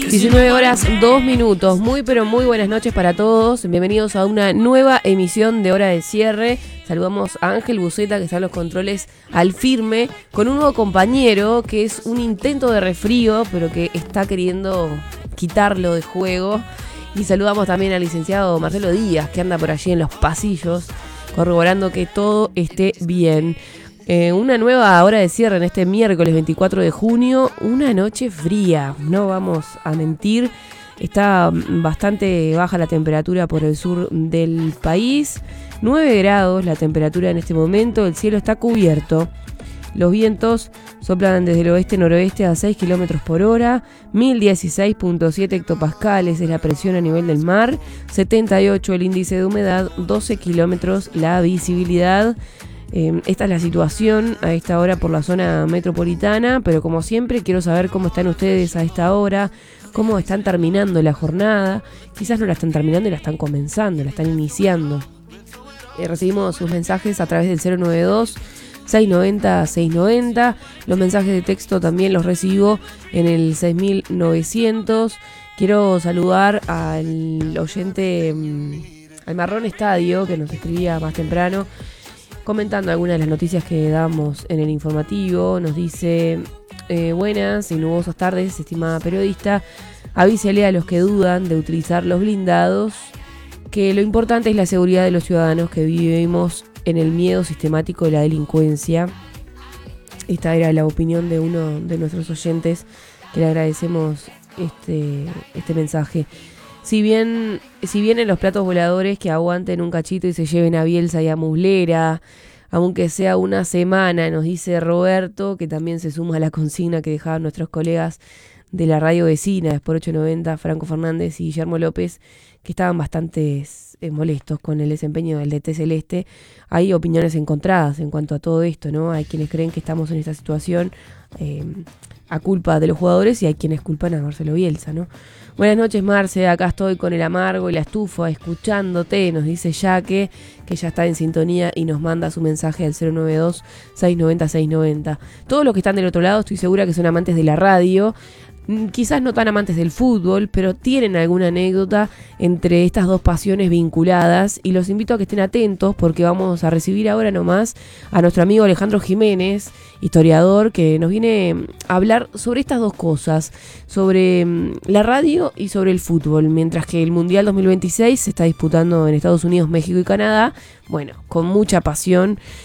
19 horas 2 minutos. Muy pero muy buenas noches para todos. Bienvenidos a una nueva emisión de Hora de Cierre. Saludamos a Ángel Buceta, que está en los controles al firme, con un nuevo compañero que es un intento de resfrío, pero que está queriendo quitarlo de juego. Y saludamos también al licenciado Marcelo Díaz, que anda por allí en los pasillos, corroborando que todo esté bien. Una nueva hora de cierre en este miércoles 24 de junio, una noche fría, no vamos a mentir, está bastante baja la temperatura por el sur del país, 9 grados la temperatura en este momento, el cielo está cubierto, los vientos soplan desde el oeste-noroeste a 6 km por hora, 1016.7 hectopascales es la presión a nivel del mar, 78 el índice de humedad, 12 kilómetros la visibilidad. Esta es la situación a esta hora por la zona metropolitana, pero como siempre quiero saber cómo están ustedes a esta hora, cómo están terminando la jornada, quizás no la están terminando y la están comenzando, la están iniciando. Recibimos sus mensajes a través del 092-690-690, los mensajes de texto también los recibo en el 6900. Quiero saludar al oyente, al Marrón Estadio, que nos escribía más temprano, comentando algunas de las noticias que damos en el informativo. Nos dice: buenas y nubosas tardes, estimada periodista. Avísele a los que dudan de utilizar los blindados que lo importante es la seguridad de los ciudadanos, que vivimos en el miedo sistemático de la delincuencia. Esta era la opinión de uno de nuestros oyentes, que le agradecemos este mensaje. Si bien en los platos voladores, que aguanten un cachito y se lleven a Bielsa y a Muslera, aunque sea una semana, nos dice Roberto, que también se suma a la consigna que dejaban nuestros colegas de la radio vecina, Sport 890, Franco Fernández y Guillermo López, que estaban bastante molestos con el desempeño del DT Celeste. Hay opiniones encontradas en cuanto a todo esto, ¿no? Hay quienes creen que estamos en esta situación a culpa de los jugadores y hay quienes culpan a Marcelo Bielsa, ¿no? Buenas noches, Marce, acá estoy con el amargo y la estufa escuchándote, nos dice Yaque, que ya está en sintonía y nos manda su mensaje al 092-690-690. Todos los que están del otro lado estoy segura que son amantes de la radio, quizás no tan amantes del fútbol, pero tienen alguna anécdota entre estas dos pasiones vinculadas, y los invito a que estén atentos porque vamos a recibir ahora nomás a nuestro amigo Alejandro Jiménez, historiador, que nos viene a hablar sobre estas dos cosas, sobre la radio y sobre el fútbol, mientras que el Mundial 2026 se está disputando en Estados Unidos, México y Canadá, bueno, con mucha pasión